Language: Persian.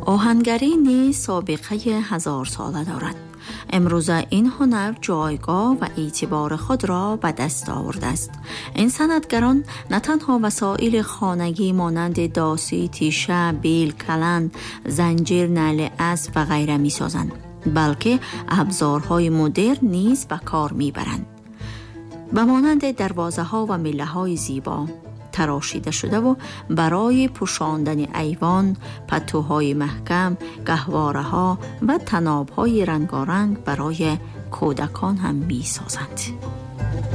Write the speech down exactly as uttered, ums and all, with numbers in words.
آهنگری نیز سابقه هزار ساله دارد. امروزه این هنر جایگاه و اعتبار خود را به دست آورده است. این صنعتگران نه تنها وسایل خانگی مانند داسی، تیشه، بیل، کلند، زنجیر، نعل اسب و غیره می سازند، بلکه ابزارهای مدرن نیز به کار می برند. به مانند دروازه ها و میله های زیبا تراشیده شده و برای پوشاندن ایوان، پتوهای محکم، گهواره ها و طناب های رنگارنگ برای کودکان هم می سازند.